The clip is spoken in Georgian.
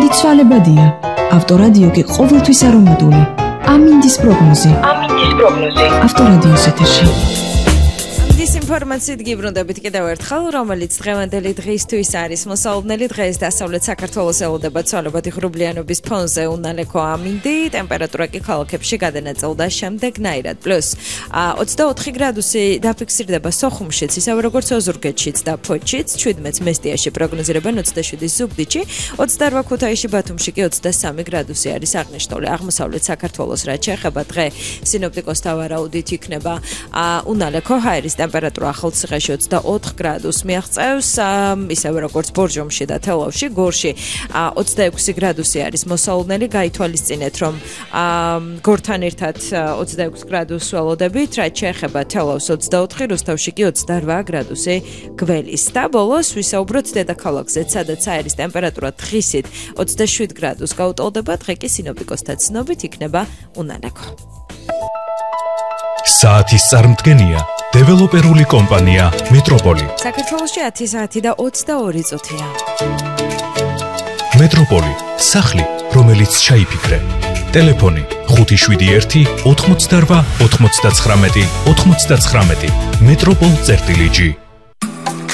ამინდი ცვალებადია. ავტორადიო კი ყოველთვის არომატული. ამინდის პროგნოზი. ავტორადიოს ეთერში. ინფორმაციით გიბრუნდებით კიდევ ერთხელ, რომელიც დღევანდელი დღისთვის არის მოსაუბნელი. დღეს დასავლეთ საქართველოს ელოდება ცვალებადი ღრუბლიანობის ფონზე უნალექო ამინდი, ტემპერატურა კი ქალაქებში გადანაწილდა შემდეგნაირად. პლუს 24 გრადუსი დაფიქსირდება სოხუმშიც, ისევე როგორც ოზურგეთშიც და ფოთშიც, 17 მესტიაში პროგნოზირებენ 27 ზუგდიდში, 28 ქუთაისში, ბათუმში კი 23 გრადუსი არის აღნიშნული. აღმოსავლეთ საქართველოს რაც შეეხება დღე სინოპტიკოსთა ვარაუდით იქნება უნალექო ჰაერის ტემპერატურა ახალციხეში 24 გრადუსს მიაღწევს, ისევე როგორც ბორჯომში და თელავში, გორში 26 გრადუსი არის მოსაუბნელი. გაითვალისწინეთ, რომ გორთან ერთად 26 გრადუსს ველოდებით, რაც შეეხება თელავს 24, რუსთავში კი 28 გრადუსი გველის. და ბოლოს ვისაუბროთ დედაქალაქზეც, სადაც აერის ტემპერატურა დღისით 27 გრადუსს გაუტოლდება, დღე კი სინოპტიკოსთა ცნობით იქნება უნალექო. საათის წარმდგენია დეველოპერული კომპანია მეტროპოლი. საქართველოში 10 საათი და 22 წუთია. მეტროპოლი, სახლი, რომელიც ჩაიფიქრე. ტელეფონი 571 88 99 99. მეტროპოლ-გი